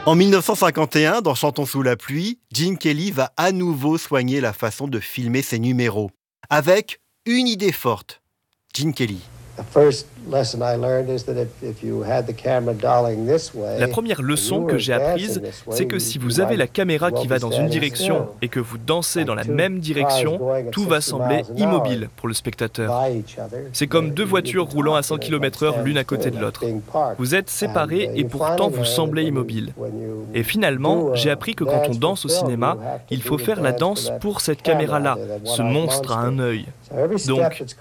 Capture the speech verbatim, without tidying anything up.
En mille neuf cent cinquante et un, dans Chantons sous la pluie, Gene Kelly va à nouveau soigner la façon de filmer ses numéros, avec une idée forte. Gene Kelly. La première leçon que j'ai apprise, c'est que si vous avez la caméra qui va dans une direction et que vous dansez dans la même direction, tout va sembler immobile pour le spectateur. C'est comme deux voitures roulant à cent kilomètres heure l'une à côté de l'autre. Vous êtes séparés et pourtant vous semblez immobile. Et finalement, j'ai appris que quand on danse au cinéma, il faut faire la danse pour cette caméra-là, ce monstre à un œil. Donc,